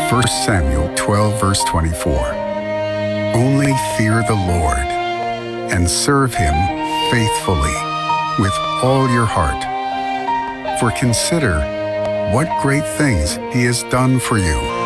1 Samuel 12, verse 24. Only fear the Lord and serve him faithfully with all your heart. For consider what great things he has done for you.